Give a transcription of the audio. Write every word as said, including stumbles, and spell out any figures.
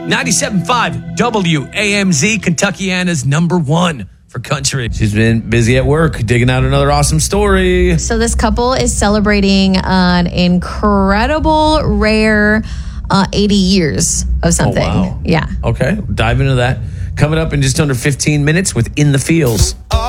ninety-seven point five W A M Z, Kentuckiana's number one for country. She's been busy at work digging out another awesome story. So this couple is celebrating an incredible, rare uh, eighty years of something. Oh, wow. Yeah. Okay, dive into that. Coming up in just under fifteen minutes with In the Fields.